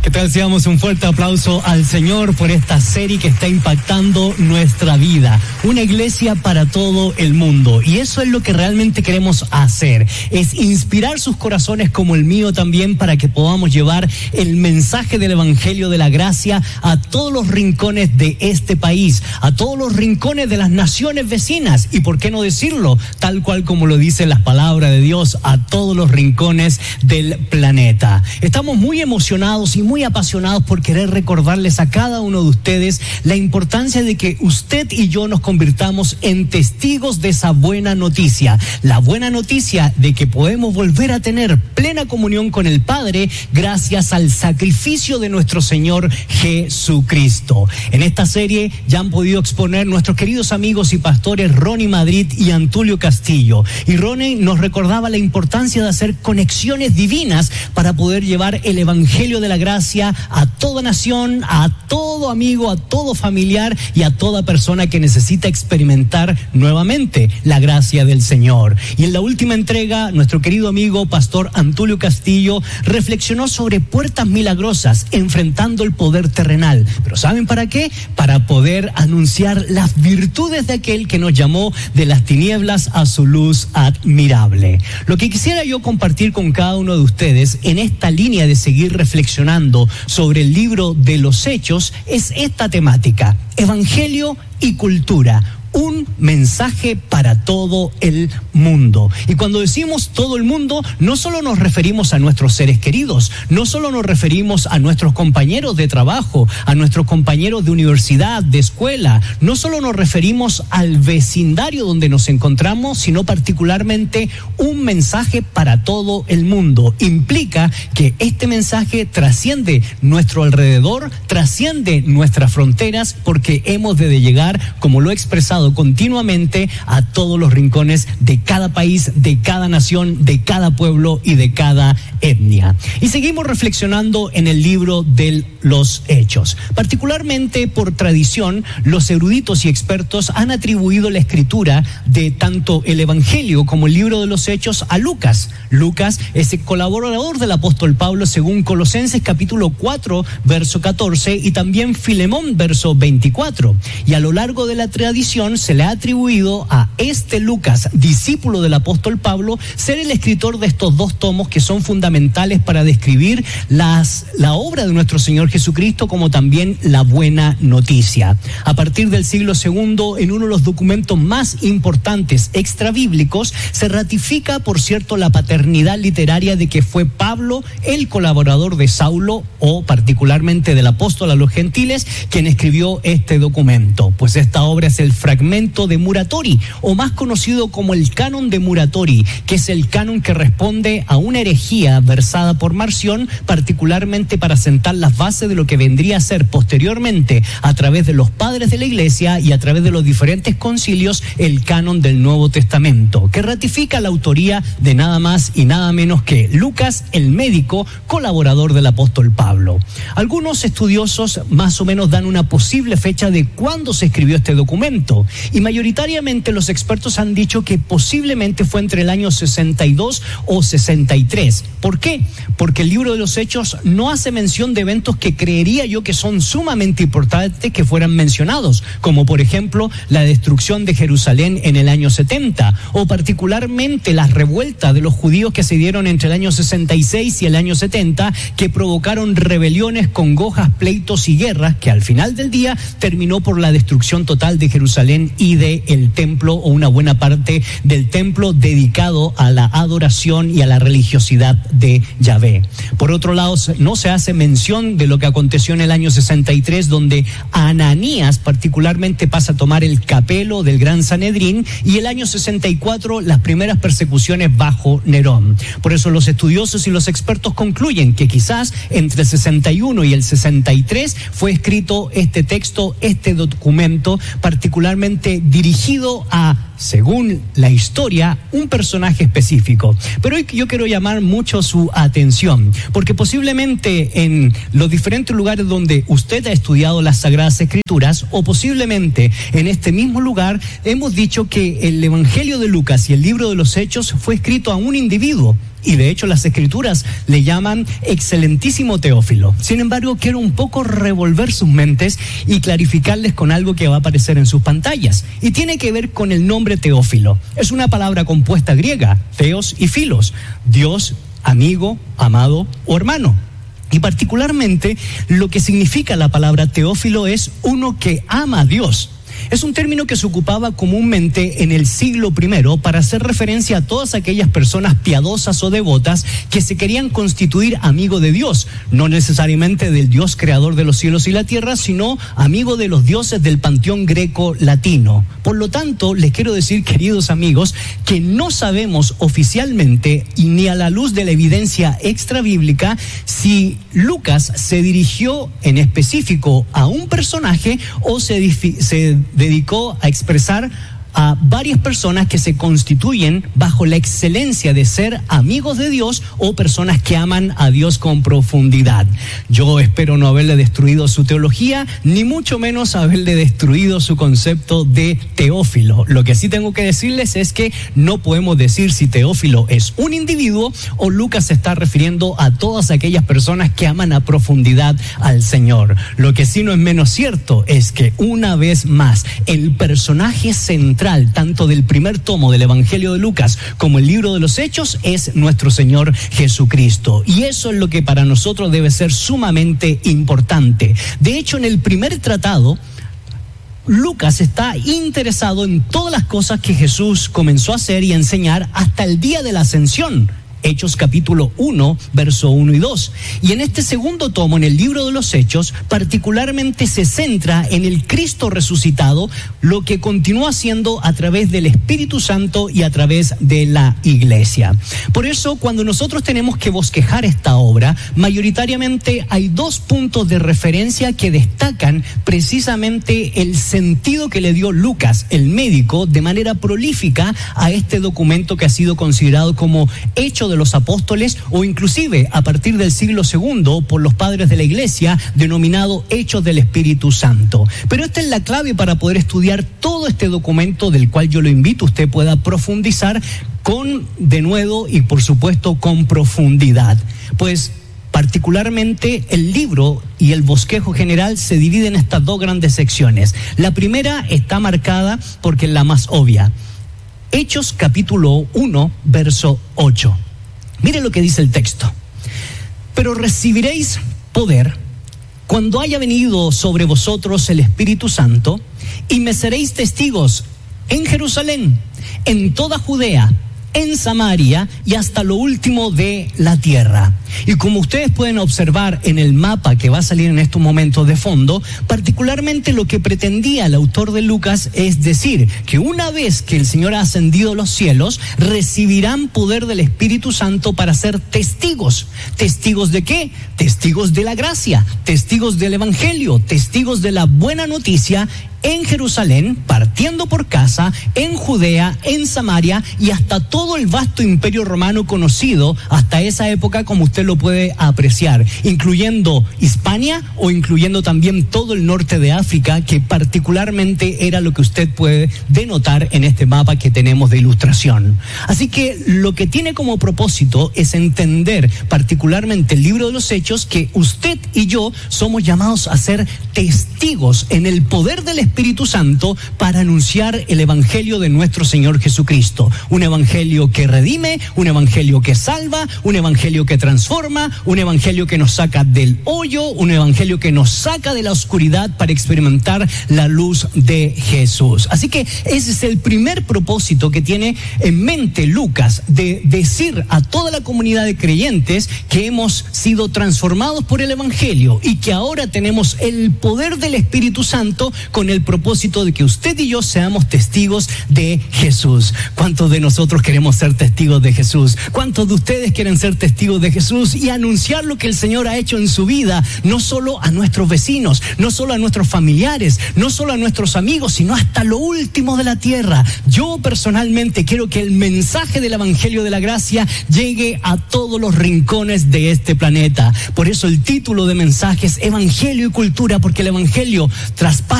¿Qué tal? Si damos un fuerte aplauso al Señor por esta serie que está impactando nuestra vida. Una iglesia para todo el mundo. Y eso es lo que realmente queremos hacer. Es inspirar sus corazones como el mío también para que podamos llevar el mensaje del Evangelio de la Gracia a todos los rincones de este país, a todos los rincones de las naciones vecinas. Y por qué no decirlo, tal cual como lo dice la palabra de Dios, a todos los rincones del planeta. Estamos muy emocionados y muy apasionados por querer recordarles a cada uno de ustedes la importancia de que usted y yo nos convirtamos en testigos de esa buena noticia. La buena noticia de que podemos volver a tener plena comunión con el Padre gracias al sacrificio de nuestro Señor Jesucristo. En esta serie ya han podido exponer nuestros queridos amigos y pastores Ronnie Madrid y Antulio Castillo. Y Ronnie nos recordaba la importancia de hacer conexiones divinas para poder llevar el Evangelio de la Gracia a toda nación, a todo amigo, a todo familiar y a toda persona que necesita experimentar nuevamente la gracia del Señor. Y en la última entrega, nuestro querido amigo pastor Antulio Castillo reflexionó sobre puertas milagrosas enfrentando el poder terrenal. Pero ¿saben para qué? Para poder anunciar las virtudes de aquel que nos llamó de las tinieblas a su luz admirable. Lo que quisiera yo compartir con cada uno de ustedes en esta línea de seguir reflexionando sobre el libro de los Hechos es esta temática: Evangelio y cultura. Un mensaje para todo el mundo. Y cuando decimos todo el mundo, no solo nos referimos a nuestros seres queridos, no solo nos referimos a nuestros compañeros de trabajo, a nuestros compañeros de universidad, de escuela, no solo nos referimos al vecindario donde nos encontramos, sino particularmente un mensaje para todo el mundo. Implica que este mensaje trasciende nuestro alrededor, trasciende nuestras fronteras, porque hemos de llegar, como lo he expresado continuamente, a todos los rincones de cada país, de cada nación, de cada pueblo y de cada etnia. Y seguimos reflexionando en el libro de los Hechos. Particularmente por tradición, los eruditos y expertos han atribuido la escritura de tanto el Evangelio como el libro de los Hechos a Lucas. Lucas es el colaborador del apóstol Pablo según Colosenses capítulo 4, verso 14 y también Filemón, verso 24. Y a lo largo de la tradición se le ha atribuido a este Lucas, discípulo del apóstol Pablo, ser el escritor de estos dos tomos que son fundamentales para describir la obra de nuestro Señor Jesucristo, como también la buena noticia. A partir del siglo II, en uno de los documentos más importantes extrabíblicos, se ratifica, por cierto, la paternidad literaria de que fue Pablo el colaborador de Saulo, o particularmente del apóstol a los gentiles, quien escribió este documento. Pues esta obra es el fragmento de Muratori, o más conocido como el canon de Muratori, que es el canon que responde a una herejía versada por Marción, particularmente para sentar las bases de lo que vendría a ser posteriormente, a través de los padres de la iglesia y a través de los diferentes concilios, el canon del Nuevo Testamento, que ratifica la autoría de nada más y nada menos que Lucas, el médico, colaborador del apóstol Pablo. Algunos estudiosos más o menos dan una posible fecha de cuándo se escribió este documento, y mayoritariamente los expertos han dicho que posiblemente fue entre el año 62 o 63. ¿Por qué? Porque el libro de los Hechos no hace mención de eventos que creería yo que son sumamente importantes que fueran mencionados, como por ejemplo la destrucción de Jerusalén en el año 70, o particularmente las revueltas de los judíos que se dieron entre el año 66 y el año 70, que provocaron rebeliones, congojas, pleitos y guerras, que al final del día terminó por la destrucción total de Jerusalén y de el templo, o una buena parte del templo dedicado a la adoración y a la religiosidad de Yahvé. Por otro lado, no se hace mención de lo que aconteció en el año 63, donde Ananías particularmente pasa a tomar el capelo del Gran Sanedrín, y el año 64 las primeras persecuciones bajo Nerón. Por eso los estudiosos y los expertos concluyen que quizás entre el 61 y el 63 fue escrito este texto, este documento, particularmente dirigido a, según la historia, un personaje específico. Pero hoy yo quiero llamar mucho su atención, porque posiblemente en los diferentes lugares donde usted ha estudiado las Sagradas Escrituras, o posiblemente en este mismo lugar, hemos dicho que el Evangelio de Lucas y el libro de los Hechos fue escrito a un individuo. y de hecho las Escrituras le llaman excelentísimo Teófilo. Sin embargo, quiero un poco revolver sus mentes y clarificarles con algo que va a aparecer en sus pantallas, y tiene que ver con el nombre Teófilo. Es una palabra compuesta griega, theos y philos, Dios, amigo, amado o hermano. Y particularmente lo que significa la palabra Teófilo es uno que ama a Dios. Es un término que se ocupaba comúnmente en el siglo I para hacer referencia a todas aquellas personas piadosas o devotas que se querían constituir amigo de Dios, no necesariamente del Dios creador de los cielos y la tierra, sino amigo de los dioses del panteón greco-latino. Por lo tanto, les quiero decir, queridos amigos, que no sabemos oficialmente y ni a la luz de la evidencia extrabíblica si Lucas se dirigió en específico a un personaje o se dedicó a expresar a varias personas que se constituyen bajo la excelencia de ser amigos de Dios o personas que aman a Dios con profundidad. Yo espero no haberle destruido su teología, ni mucho menos haberle destruido su concepto de Teófilo. Lo que sí tengo que decirles es que no podemos decir si Teófilo es un individuo o Lucas se está refiriendo a todas aquellas personas que aman a profundidad al Señor. Lo que sí no es menos cierto es que una vez más el personaje central tanto del primer tomo del Evangelio de Lucas como el libro de los Hechos es nuestro Señor Jesucristo, y eso es lo que para nosotros debe ser sumamente importante. De hecho, en el primer tratado Lucas está interesado en todas las cosas que Jesús comenzó a hacer y a enseñar hasta el día de la ascensión. Hechos capítulo 1, verso 1 y 2. Y en este segundo tomo, en el libro de los Hechos, particularmente se centra en el Cristo resucitado, lo que continúa haciendo a través del Espíritu Santo y a través de la Iglesia. Por eso, cuando nosotros tenemos que bosquejar esta obra, mayoritariamente hay dos puntos de referencia que destacan precisamente el sentido que le dio Lucas, el médico, de manera prolífica a este documento que ha sido considerado como Hecho de los Apóstoles, o inclusive a partir del siglo II por los padres de la Iglesia, denominado Hechos del Espíritu Santo. Pero esta es la clave para poder estudiar todo este documento, del cual yo lo invito a usted pueda profundizar con denuedo y por supuesto con profundidad. Pues particularmente el libro y el bosquejo general se dividen en estas dos grandes secciones. La primera está marcada porque es la más obvia. Hechos capítulo 1, verso 8. Mire lo que dice el texto. Pero recibiréis poder cuando haya venido sobre vosotros el Espíritu Santo, y me seréis testigos en Jerusalén, en toda Judea, en Samaria y hasta lo último de la tierra. Y como ustedes pueden observar en el mapa que va a salir en estos momentos de fondo, particularmente lo que pretendía el autor de Lucas es decir que una vez que el Señor ha ascendido a los cielos, recibirán poder del Espíritu Santo para ser testigos. ¿Testigos de qué? Testigos de la gracia, testigos del Evangelio, testigos de la buena noticia en Jerusalén, partiendo por casa, en Judea, en Samaria y hasta todo el vasto imperio romano conocido hasta esa época, como usted lo puede apreciar, incluyendo Hispania o incluyendo también todo el norte de África, que particularmente era lo que usted puede denotar en este mapa que tenemos de ilustración. Así que lo que tiene como propósito es entender particularmente el libro de los Hechos, que usted y yo somos llamados a ser testigos en el poder del Espíritu Santo para anunciar el Evangelio de nuestro Señor Jesucristo. Un Evangelio que redime, un Evangelio que salva, un Evangelio que transforma, un Evangelio que nos saca del hoyo, un Evangelio que nos saca de la oscuridad para experimentar la luz de Jesús. Así que ese es el primer propósito que tiene en mente Lucas, de decir a toda la comunidad de creyentes que hemos sido transformados por el Evangelio y que ahora tenemos el poder del Espíritu Santo con el propósito de que usted y yo seamos testigos de Jesús. ¿Cuántos de nosotros queremos ser testigos de Jesús? ¿Cuántos de ustedes quieren ser testigos de Jesús y anunciar lo que el Señor ha hecho en su vida, no solo a nuestros vecinos, no solo a nuestros familiares, no solo a nuestros amigos, sino hasta lo último de la tierra? Yo personalmente quiero que el mensaje del Evangelio de la Gracia llegue a todos los rincones de este planeta. Por eso el título de mensaje es Evangelio y Cultura, porque el Evangelio traspasa